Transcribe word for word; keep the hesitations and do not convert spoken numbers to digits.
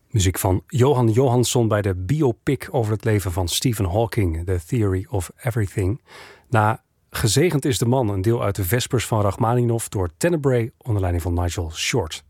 Muziek van Johan Johansson bij de biopic over het leven van Stephen Hawking, The Theory of Everything. Na Gezegend is de man, een deel uit de Vespers van Rachmaninoff door Tenebrae onder leiding van Nigel Short.